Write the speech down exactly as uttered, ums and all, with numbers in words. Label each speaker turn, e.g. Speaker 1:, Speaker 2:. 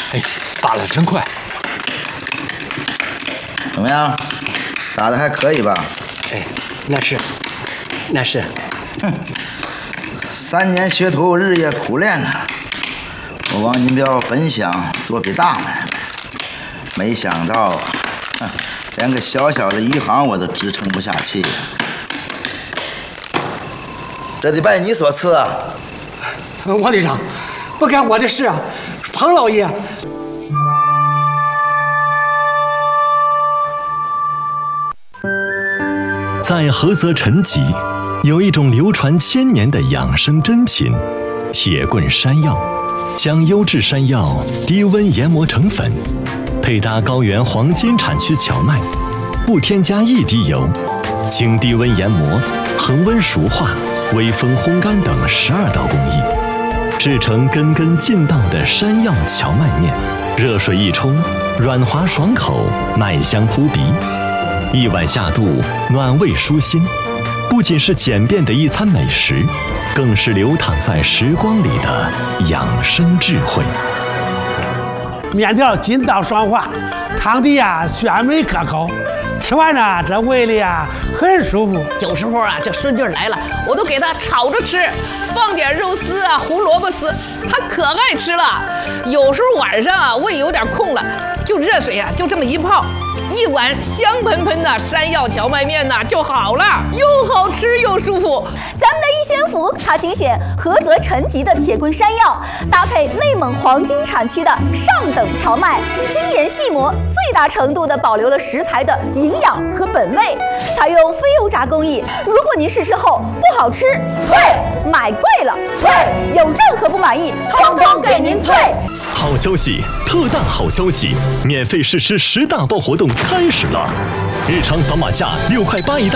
Speaker 1: 哎，打了真快。
Speaker 2: 怎么样？打的还可以吧？
Speaker 3: 哎，那是，那是。
Speaker 2: 哼，三年学徒，日夜苦练呐。我王金彪本想做笔大买卖，没想到啊，哼，连个小小的余杭我都支撑不下去呀。这得拜你所赐啊！
Speaker 3: 王队长，不干我的事啊，庞老爷。
Speaker 4: 在菏泽陈集，有一种流传千年的养生珍品——铁棍山药，将优质山药低温研磨成粉，配搭高原黄金产区荞麦，不添加一滴油，经低温研磨、恒温熟化、微风烘干等十二道工艺，制成根根劲道的山药荞麦面。热水一冲，软滑爽口，麦香扑鼻。一碗下肚，暖胃舒心，不仅是简便的一餐美食，更是流淌在时光里的养生智慧。
Speaker 5: 面条筋道爽滑，汤底呀鲜美可口，吃完呢这胃里啊很舒服。
Speaker 6: 有时候啊这顺劲来了，我都给它炒着吃，放点肉丝啊、胡萝卜丝，它可爱吃了。有时候晚上啊胃有点空了，就热水啊就这么一泡。一碗香喷喷的山药荞麦面呢就好了，又好吃又舒服。
Speaker 7: 咱们的一仙府，它精选菏泽陈集的铁棍山药，搭配内蒙黄金产区的上等荞麦，精研细磨，最大程度的保留了食材的营养和本味，采用非油炸工艺。如果您试吃后不好吃，退；买贵了退；有任何不满意，通通给您退。
Speaker 4: 好消息，特大好消息！免费试吃十大包活动开始了，日常扫码价六块八一袋。